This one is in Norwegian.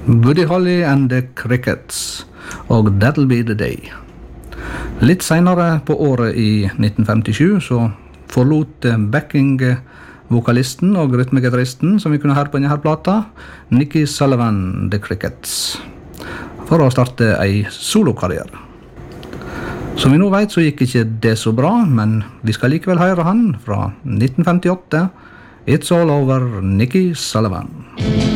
Buddy Holly and the Crickets og That'll Be The Day. Litt senere på året i 1957 så forlot backing-vokalisten og rytmegitaristen som vi kunne høre på denne her plata, Nicky Sullivan, The Crickets, for å starte en solokarriere. Som vi nå vet så gikk ikke det så bra, men vi skal likevel høre han fra 1958, It's All Over, Nicky Sullivan.